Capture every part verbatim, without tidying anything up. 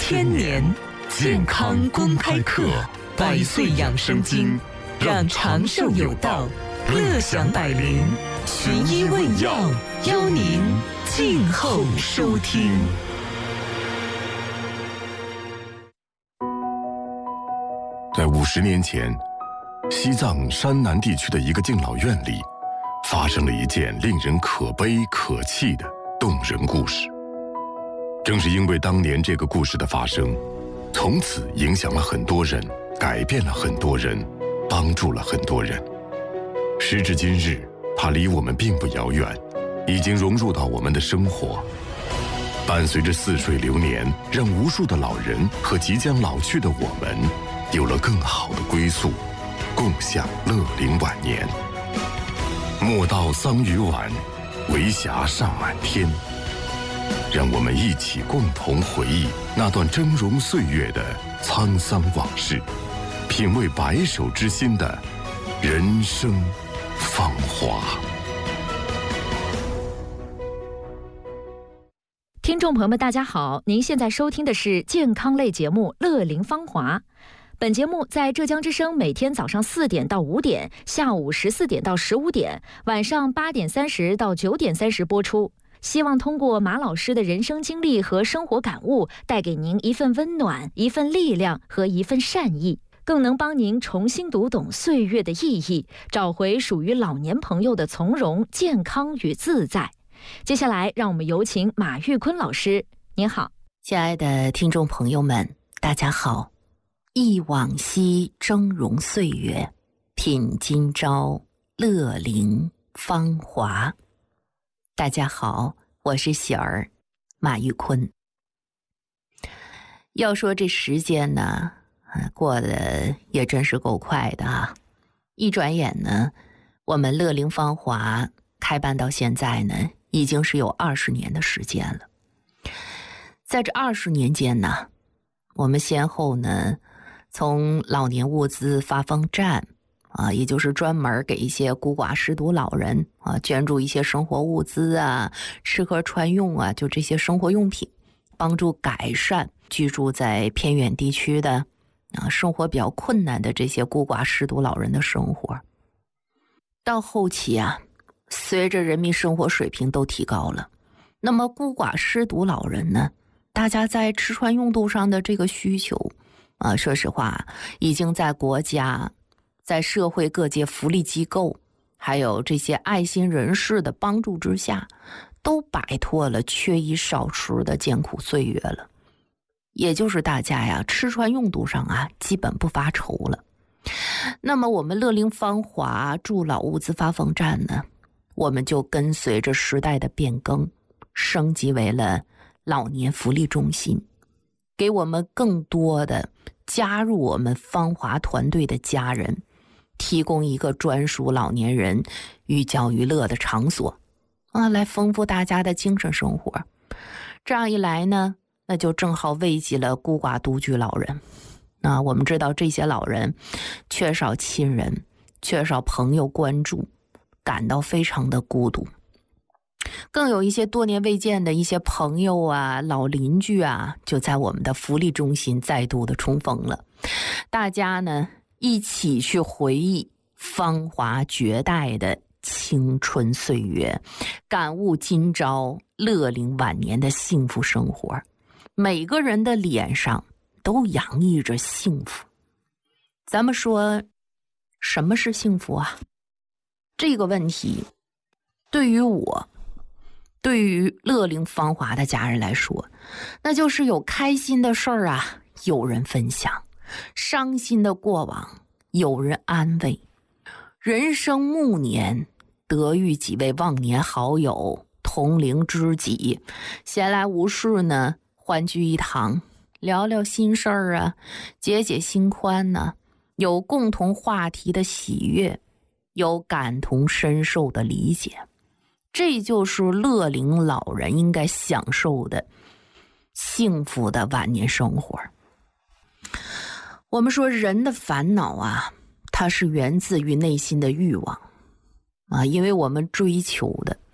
千年健康公开课，百岁养生经，让长寿有道，乐享百龄。寻医问药，邀您静候收听。 在五十年前，西藏山南地区的一个敬老院里，发生了一件令人可悲可泣的动人故事。正是因为当年这个故事的发生，从此影响了很多人，改变了很多人，帮助了很多人。时至今日，它离我们并不遥远，已经融入到我们的生活，伴随着似水流年，让无数的老人和即将老去的我们有了更好的归宿，共享乐龄晚年。莫道桑榆晚，为霞尚满天。让我们一起共同回忆那段峥嵘岁月的沧桑往事，品味白首之心的人生芳华。 听众朋友们大家好，您现在收听的是健康类节目《乐龄芳华》。本节目在浙江之声每天早上四点到五点，下午十四点到十五点，晚上八点三十到九点三十播出。希望通过马老师的人生经历和生活感悟，带给您一份温暖、一份力量和一份善意，更能帮您重新读懂岁月的意义，找回属于老年朋友的从容、健康与自在。接下来，让我们有请马玉坤老师。您好， 亲爱的听众朋友们，大家好。忆往昔峥嵘岁月，品今朝乐龄芳华。大家好，我是喜儿，马玉坤。要说这时间呢，过得也真是够快的啊！一转眼呢，我们乐龄芳华开办到现在呢，已经是有二十年的时间了。在这二十年间呢，我们先后呢，从老年物资发放站啊，也就是专门给一些孤寡失独老人啊捐助一些生活物资啊、吃喝穿用啊，就这些生活用品，帮助改善居住在偏远地区的啊生活比较困难的这些孤寡失独老人的生活。到后期啊，随着人民生活水平都提高了，那么孤寡失独老人呢，大家在吃穿用度上的这个需求啊，说实话，已经在国家、在社会各界福利机构，还有这些爱心人士的帮助之下，都摆脱了缺衣少食的艰苦岁月了。也就是大家呀，吃穿用度上啊，基本不发愁了。那么我们乐龄芳华助老物资发放站呢，我们就跟随着时代的变更，升级为了老年福利中心，给我们更多的加入我们芳华团队的家人提供一个专属老年人寓教于乐的场所啊，来丰富大家的精神生活。这样一来呢，那就正好慰藉了孤寡独居老人。啊，我们知道这些老人缺少亲人，缺少朋友关注，感到非常的孤独。更有一些多年未见的一些朋友啊、老邻居啊，就在我们的福利中心再度的重逢了。大家呢，一起去回忆芳华绝代的青春岁月，感悟今朝乐龄晚年的幸福生活。每个人的脸上都洋溢着幸福。咱们说，什么是幸福啊？这个问题，对于我，对于乐龄芳华的家人来说，那就是有开心的事儿啊，有人分享；伤心的过往，有人安慰。人生暮年，得遇几位忘年好友、同龄知己，闲来无事呢，欢聚一堂，聊聊心事儿啊，解解心宽呢、啊，有共同话题的喜悦，有感同身受的理解。这就是乐龄老人应该享受的幸福的晚年生活。我们说人的烦恼啊，它是源自于内心的欲望啊，因为我们追求的，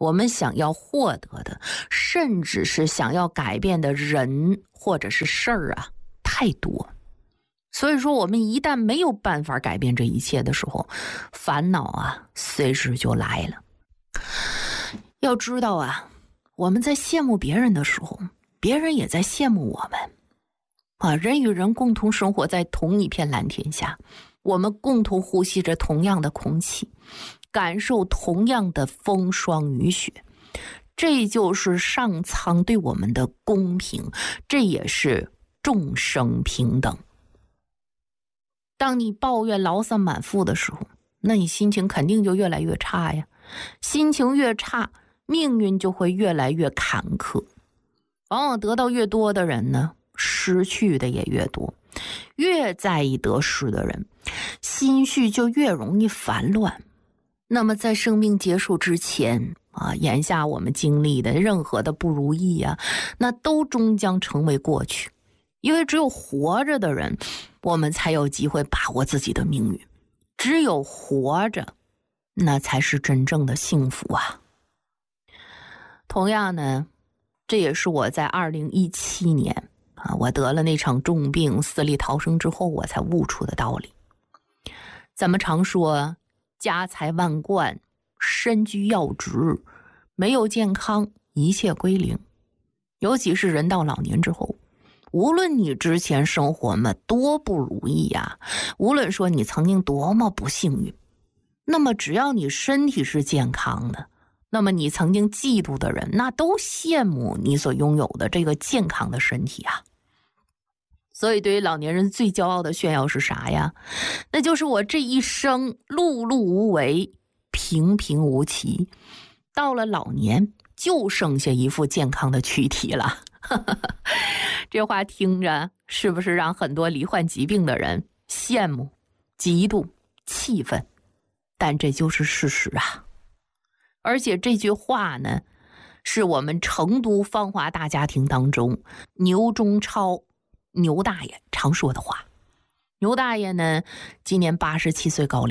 我们想要获得的，甚至是想要改变的人或者是事儿啊，太多。所以说我们一旦没有办法改变这一切的时候，烦恼啊随时就来了。要知道啊，我们在羡慕别人的时候，别人也在羡慕我们啊。人与人共同生活在同一片蓝天下，我们共同呼吸着同样的空气，感受同样的风霜雨雪，这就是上苍对我们的公平，这也是众生平等。当你抱怨牢骚满腹的时候，那你心情肯定就越来越差呀。心情越差，命运就会越来越坎坷。往往得到越多的人呢，失去的也越多。越在意得失的人，心绪就越容易烦乱。那么在生命结束之前啊，眼下我们经历的任何的不如意啊，那都终将成为过去。因为只有活着的人，我们才有机会把握自己的命运。只有活着，那才是真正的幸福啊。同样呢，这也是我在二零一七年啊，我得了那场重病死里逃生之后，我才悟出的道理。咱们常说家财万贯，身居要职，没有健康，一切归零。尤其是人到老年之后，无论你之前生活嘛多不如意呀、啊，无论说你曾经多么不幸运，那么只要你身体是健康的，那么你曾经嫉妒的人，那都羡慕你所拥有的这个健康的身体啊。所以对于老年人最骄傲的炫耀是啥呀？那就是我这一生碌碌无为，平平无奇，到了老年就剩下一副健康的躯体了。这话听着是不是让很多罹患疾病的人羡慕、嫉妒、气愤？但这就是事实啊。而且这句话呢，是我们成都芳华大家庭当中牛中超牛大爷常说的话。牛大爷呢，今年八十七岁高龄。